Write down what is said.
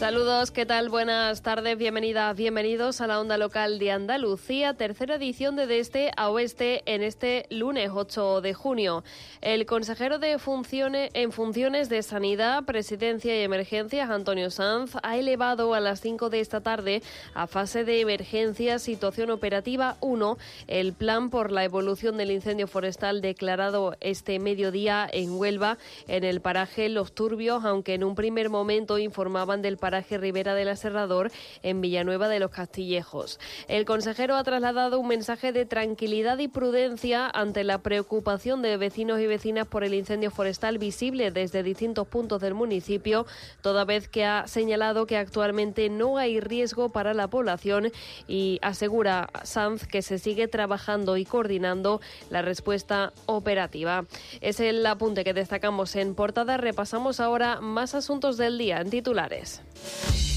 Saludos, ¿qué tal? Buenas tardes, bienvenidas, bienvenidos a la Onda Local de Andalucía, tercera edición de Este a Oeste en este lunes 8 de junio. El consejero en funciones de Sanidad, Presidencia y Emergencias, Antonio Sanz, ha elevado a las 5 de esta tarde a fase de emergencia situación operativa 1 el plan por la evolución del incendio forestal declarado este mediodía en Huelva, en el paraje Los Turbios, aunque en un primer momento informaban del paraje Ribera del Aserrador en Villanueva de los Castillejos. El consejero ha trasladado un mensaje de tranquilidad y prudencia ante la preocupación de vecinos y vecinas por el incendio forestal visible desde distintos puntos del municipio, toda vez que ha señalado que actualmente no hay riesgo para la población y asegura Sanz que se sigue trabajando y coordinando la respuesta operativa. Es el apunte que destacamos en portada. Repasamos ahora más asuntos del día en titulares.